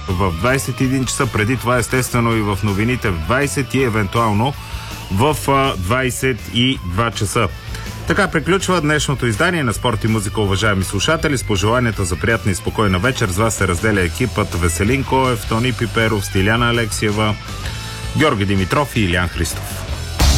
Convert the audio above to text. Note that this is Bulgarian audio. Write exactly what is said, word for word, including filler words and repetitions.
в двайсет и един часа, преди това естествено и в новините в двайсет и евентуално в двайсет и два часа. Така приключва днешното издание на Спорт и музика, уважаеми слушатели. С пожеланията за приятна и спокойна вечер с вас се разделя екипът Веселин Коев, Тони Пиперов, Стиляна Алексиева, Георги Димитров и Илян Христов.